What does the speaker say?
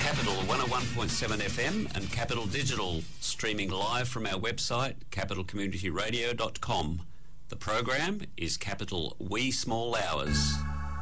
Capital 101.7 FM and Capital Digital, streaming live from our website, capitalcommunityradio.com. The program is Capital Wee Small Hours.